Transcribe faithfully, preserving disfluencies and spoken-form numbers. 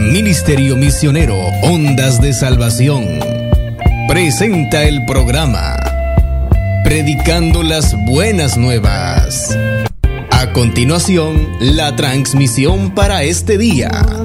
Ministerio Misionero Ondas de Salvación presenta el programa Predicando las Buenas Nuevas. A continuación, la transmisión para este día.